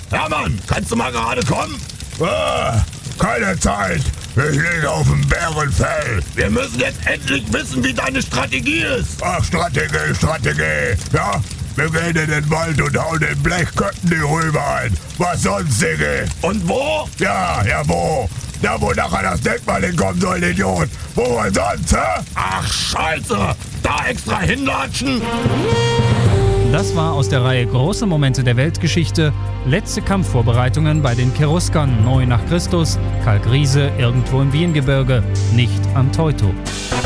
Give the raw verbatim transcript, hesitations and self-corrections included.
Hermann, kannst du mal gerade kommen? Ah, keine Zeit. Ich liege auf dem Bärenfell. Wir müssen jetzt endlich wissen, wie deine Strategie ist. Ach, Strategie, Strategie. Ja, wir gehen in den Wald und hauen den Blechköppen die Rübe ein. Was sonst, Siggi? Und wo? Ja, ja, wo? Da, wo nachher das Denkmal hinkommen soll, Idiot. Wo wohl sonst, hä? Ach, Scheiße. Da extra hinlatschen? Das war aus der Reihe Große Momente der Weltgeschichte. Letzte Kampfvorbereitungen bei den Cheruskern, neu nach Christus. Karl Griese, irgendwo im Wiengebirge, nicht am Teutow.